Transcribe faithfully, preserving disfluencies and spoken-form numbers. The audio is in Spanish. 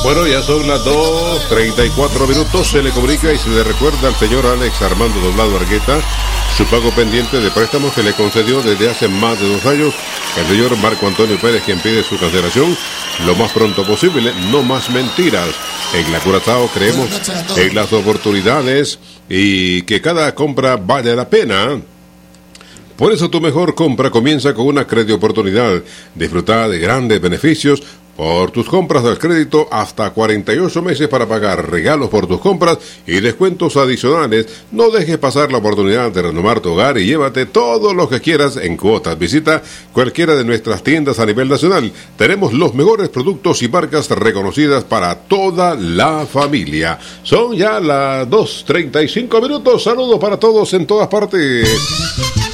Bueno, ya son las dos treinta y cuatro minutos. Se le comunica y se le recuerda al señor Alex Armando Doblado Argueta su pago pendiente de préstamos que le concedió desde hace más de dos años el señor Marco Antonio Pérez, quien pide su cancelación lo más pronto posible. No más mentiras. En la Curazao creemos en las oportunidades y que cada compra vale la pena. Por eso tu mejor compra comienza con una crédito oportunidad. Disfruta de grandes beneficios por tus compras del crédito, hasta cuarenta y ocho meses para pagar, regalos por tus compras y descuentos adicionales. No dejes pasar la oportunidad de renovar tu hogar y llévate todo lo que quieras en cuotas. Visita cualquiera de nuestras tiendas a nivel nacional. Tenemos los mejores productos y marcas reconocidas para toda la familia. Son ya las dos treinta y cinco minutos. Saludos para todos en todas partes.